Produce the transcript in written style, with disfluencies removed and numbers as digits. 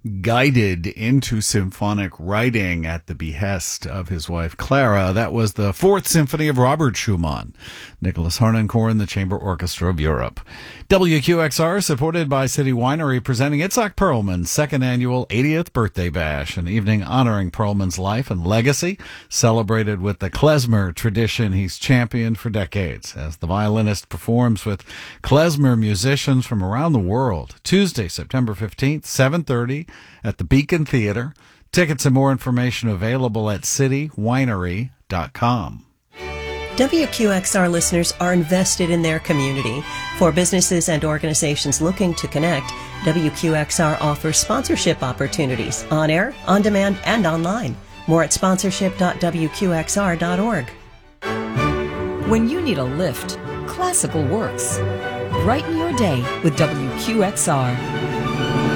guided into symphonic writing at the behest of his wife Clara. That was the Fourth Symphony of Robert Schumann. Nicholas Harnoncourt, the Chamber Orchestra of Europe. WQXR, supported by City Winery, presenting Itzhak Perlman's second annual 80th birthday bash, an evening honoring Perlman's life and legacy, celebrated with the klezmer tradition he's championed for decades, as the violinist performs with klezmer musicians from around the world. Tuesday, September 15th, 7:30 at the Beacon Theater. Tickets and more information available at citywinery.com. WQXR listeners are invested in their community. For businesses and organizations looking to connect, WQXR offers sponsorship opportunities on air, on demand, and online. More at sponsorship.wqxr.org. When you need a lift, classical works. Brighten your day with WQXR.